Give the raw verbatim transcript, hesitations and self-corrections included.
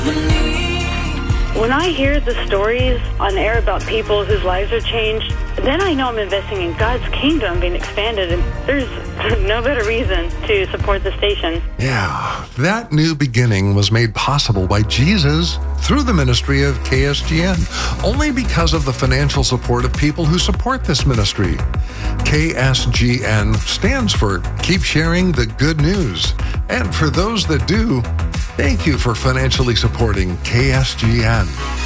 When I hear the stories on air about people whose lives are changed, then I know I'm investing in God's kingdom being expanded, and there's no better reason to support the station. Yeah, that new beginning was made possible by Jesus through the ministry of K S G N, only because of the financial support of people who support this ministry. K S G N stands for Keep Sharing the Good News. And for those that do, thank you for financially supporting K S G N.